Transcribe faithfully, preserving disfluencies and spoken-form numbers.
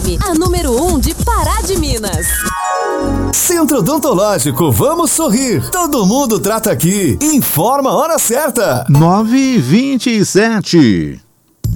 M, a número um de Pará de Minas. Centro Odontológico, vamos sorrir. Todo mundo trata aqui. Informa a hora certa. nove e vinte e sete.